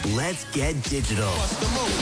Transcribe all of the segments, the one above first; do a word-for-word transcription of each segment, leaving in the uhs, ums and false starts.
Let's get digital. What's the move?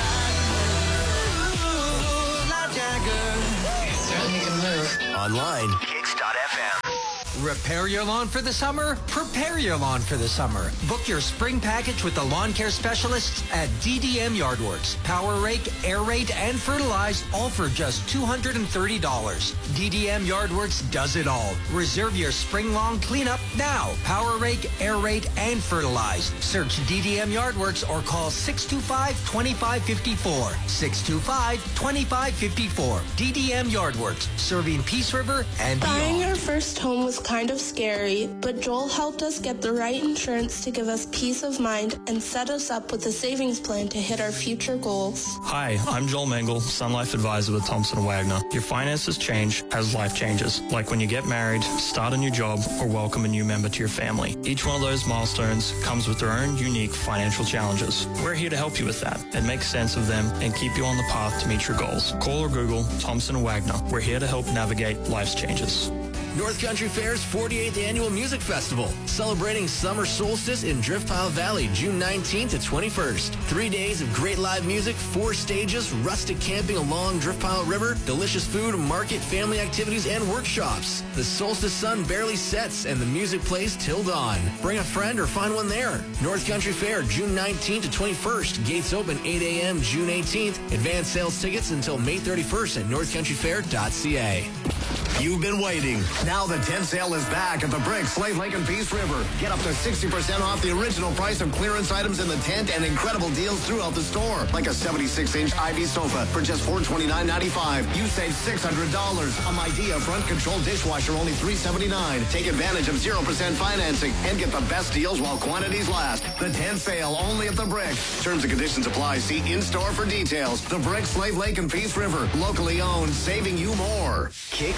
Certainly can move. Online, kicks dot f m. Repair your lawn for the summer? Prepare your lawn for the summer. Book your spring package with the lawn care specialists at D D M Yardworks. Power rake, aerate, and fertilize, all for just two hundred thirty dollars. D D M Yardworks does it all. Reserve your spring lawn cleanup now. Power rake, aerate, and fertilize. Search D D M Yardworks or call six two five, two five five four. six two five, two five five four. D D M Yardworks, serving Peace River and beyond. Buying our first home was kind of scary, but Joel helped us get the right insurance to give us peace of mind and set us up with a savings plan to hit our future goals. Hi, I'm Joel Mengel, Sun Life Advisor with Thompson and Wagner. Your finances change as life changes, like when you get married, start a new job, or welcome a new member to your family. Each one of those milestones comes with their own unique financial challenges. We're here to help you with that and make sense of them and keep you on the path to meet your goals. Call or Google Thompson and Wagner. We're here to help navigate life's changes. North Country Fair's forty-eighth Annual Music Festival, celebrating summer solstice in Driftpile Valley, June nineteenth to twenty-first. Three days of great live music, four stages, rustic camping along Driftpile River, delicious food, market, family activities, and workshops. The solstice sun barely sets, and the music plays till dawn. Bring a friend or find one there. North Country Fair, June nineteenth to twenty-first. Gates open eight a.m. June eighteenth. Advance sales tickets until May thirty-first at north country fair dot c a. You've been waiting. Now the tent sale is back at the Brick, Slave Lake, and Peace River. Get up to sixty percent off the original price of clearance items in the tent and incredible deals throughout the store. Like a seventy-six inch Ivy sofa for just four hundred twenty-nine ninety-five. You save six hundred dollars. A Midea front control dishwasher only three hundred seventy-nine dollars. Take advantage of zero percent financing and get the best deals while quantities last. The tent sale only at the Brick. Terms and conditions apply. See in-store for details. The Brick, Slave Lake, and Peace River. Locally owned, saving you more. Kick